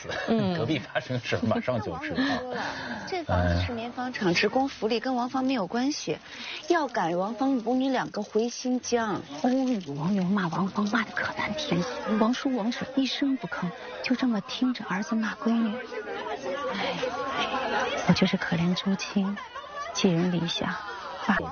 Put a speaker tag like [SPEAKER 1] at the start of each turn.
[SPEAKER 1] 思，隔壁发生事马上就知道。
[SPEAKER 2] 这房子是棉纺厂职工福利，跟王芳没有关系。要赶王芳母女2个回新疆。
[SPEAKER 3] 网友骂王芳骂得可难听，王叔王婶一声不吭，就这么听着儿子骂闺女。我就是可怜朱青，寄人篱下，爸。